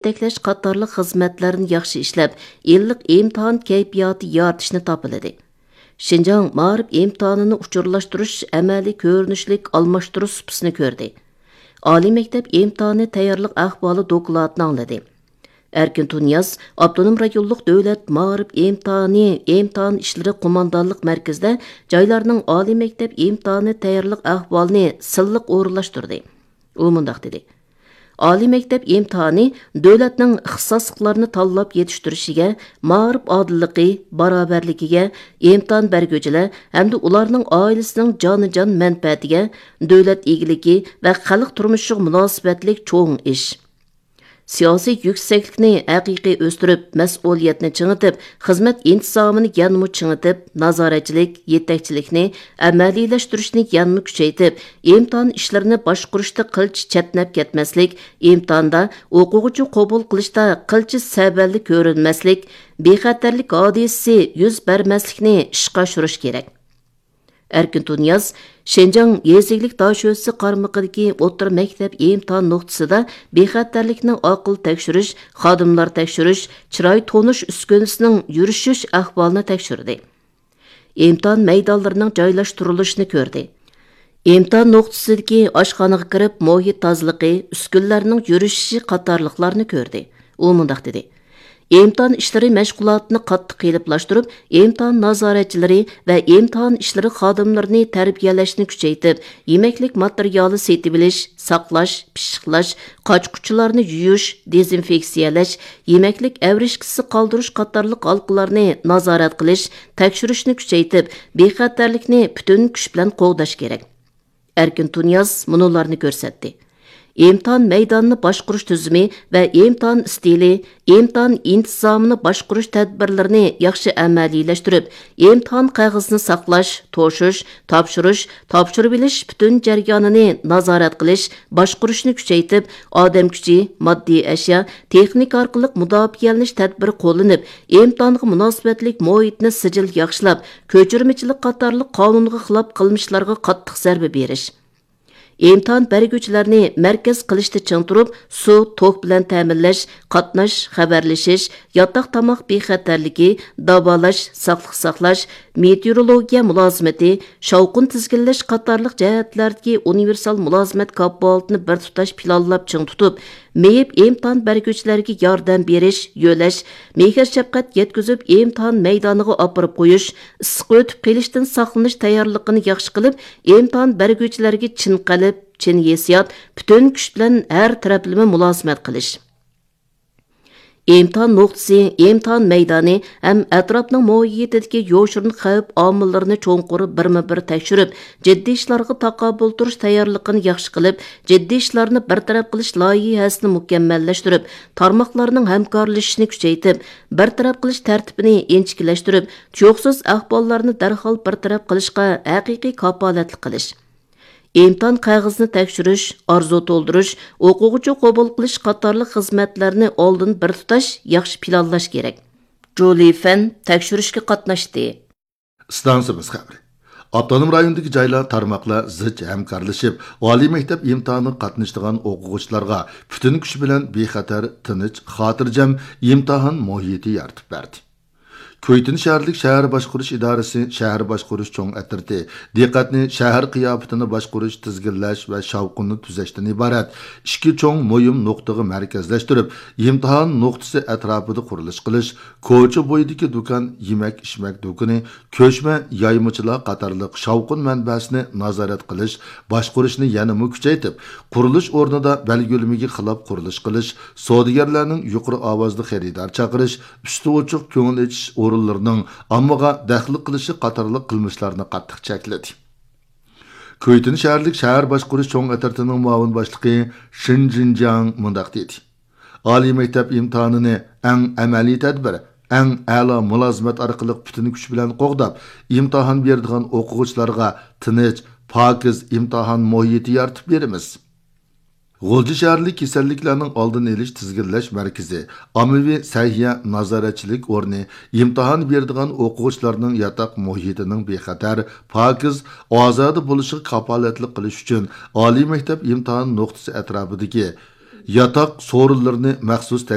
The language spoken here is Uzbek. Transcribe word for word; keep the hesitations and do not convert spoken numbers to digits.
yetaklash qatorliq xizmatlarni yaxshi ishlab, illiq imtihon kayfiyati yaratishni topiladi. Şinjan ma'rif imtihonini uchurlashtirish amaliy ko'rinishlik almashtirish supisini ko'rdi. Oliy maktab imtihoni tayyorlik ahvoli dokladini angladi. Erkin Tunyaz, Abdunum rayonluq davlat ma'rif imtihoni imtihon ishlari qo'mondonlik markazida joylarning oliy maktab imtihoni tayyorlik ahvolini silliq o'rinlashtirdi. U mundaq dedi: Oliy maktab imtihoni davlatning ixtisosliklarini tanlab yetishtirishiga, ma'rif odilligi, barobarligiga, imtihon berguvchilar hamda ularning oilasining jonijon manfaatiga, davlat egiligi va xalq turmushiga munosabatlik cho'ng ish. Siyosiy yuksaklikni haqiqiy o'stirib, mas'uliyatni chingitib, xizmat intizomini yanmu chingitib, nazoratchilik, yetakchilikni amaliylashtirishni yanmu kuchaytib, imtihon ishlarini boshqarishda qilch chatnab ketmaslik, imtihonda o'quvchi qabul qilishda qilchi saballi ko'rinmaslik, bexatarlik hodisasi yuz bermaslikni ishga oshirish kerak. Erkin Tunyaz, Şinjan yeziklik daşösi qarmaqidagi o'rta maktab imtihon nuqtasida bexatarlikni aql tekshirish, xodimlar tekshirish, chiroy tonish uskunasining yurishish ahvolini tekshirdi. Imtihon maydonlarining joylashtirilishini ko'rdi. Imtihon nuqtasidagi oshxonaga kirib, muhit tozaligi, uskunlarning yurishishi qatorliqlarni ko'rdi. U mundaq dedi: İmtihon ishlari mashg'ulotini qattiq qiyinlashtirib, imtihon nazoratchilari va imtihon ishlari xodimlarini tarbiyalashni kuchaytirib, yemeklik materiali setib olish, saqlash, pishiqlash, qochquchilarni yuyish, dezinfeksiyalash, yemeklik avrishkisi qoldirish qatorliq halqalarni nazorat qilish, tekshirishni kuchaytirib, bexatarlikni butun kuch bilan qo'g'dash kerak. Erkin Tunyaz munolarni ko'rsatdi. İmtihon maydonini boshqarish tuzumi va imtihon stili, imtihon intizomini boshqarish tadbirlarini yaxshi amaliylashtirib, imtihon qog'ozini saqlash, to'shish, topshirish, topshirib bilish butun jarayonini nazorat qilish, boshqarishni kuchaytirib, odam kuchi, moddiy ashyo, texnika orqali mudofialanish tadbiri qo'llanib, imtihonga munosabatlik muhitni sijil yaxshilab, ko'chirmachilik qatorliq qonunga xilof qilmishlarga qattiq zarba berish. İmtihon berguvchilarni markaz qilishda ching turib, suv, tok bilan ta'minlash, qatnash, xabarlashish, yotoq tomoq bexatarligi, davolash, saqliq saqlash, meteorologiya mulozimati, shovqin tizginlash qatorliq jihatlardagi universal mulozimat kafolatini bir tutash planlab ching tutib, meyib imtihon berguvchilarga yordam berish, yo'lash, mehr shafqat yetkazib, imtihon maydoniga opirib qo'yish, issiq o'tib qilishdan saqlanish tayyorligini yaxshi qilib, imtihon berguvchilarga chin qalb, chin hissiyot, butun kuch bilan har taraflama mulozimat qilish. İmtihon nuqtasi, imtihon maydoni ham atrofning muhitidagi yo'shirin xavf omillarini cho'nqur birma-bir tekshirib, jiddiy ishlarga taqobil turish tayyorligini yaxshi qilib, jiddiy ishlarni bartaraf qilish loyihasini mukammallashtirib, tarmoqlarning hamkorlashishini kuchaytirib, bartaraf qilish tartibini inchikilashtirib, tuyoqsiz ahvollarni darhol bartaraf qilishga haqiqiy kafolatlik qilish. İmtihon qog'ozini tekshirish, arzu to'ldirish, o'quvchi qabul qilish qatorliq xizmatlarni oldin bir tutash, yaxshi planlash kerak. Joli Fan tekshirishga qatnashdi. Stansiyamiz xabari. Abdunum rayonidagi joylar tarmoqlar zich hamkorlashib, oliy maktab imtihoni qatnashadigan o'quvchilarga butun kuch bilan bexatar, tinch, xotirjam imtihon muhiti yaratib berdi. Kuytin shaharlik shahar boshqarish idorasi shahar boshqarish cho'ng atirdi. Diqqatni shahar qiyofatini boshqarish, tizginlash va shavqinni tuzashdan iborat ikki cho'ng muhim nuqtaga markazlashtirib, imtihon nuqtasi atrofida qurilish qilish, ko'cha bo'yidagi do'kon, yemak-ichmak do'koni, ko'chma yaymuchilar qatorliq shavqin manbasini nazorat qilish, boshqarishni yana kuchaytirib, qurilish o'rnida belgilimiga xilof qurilish qilish, savdogarlarning yuqori ovozli xaridor chaqirish, usti ochiq ko'ngil ichish o'rinlarning ommaga daxl qilishi qatorliq qilmishlarni qattiq chekladi. Kuytin shaharlik shahar boshqarish cho'ng atirtining muavin boshlig'i Shin Jinjiang mundaq dedi. Oliy maktab imtihonini eng amaliy tadbir, eng a'lo mulozimat orqali butun kuch bilan qo'g'dab, imtihon beradigan o'quvchilarga tinch, pokiz imtihon muhiti yaratib beramiz. G'o'lji shaharlik kasalliklarning oldini olish tizginlash markazi, ommaviy sahiya nazoratchilik o'rni, imtihon beradigan o'quvchilarning yotoq muhitining bexatar, pokiz, ozoda bo'lishiga kafolatlik qilish uchun oliy maktab imtihon nuqtasi atrofidagi yotoq so'rinlarini maxsus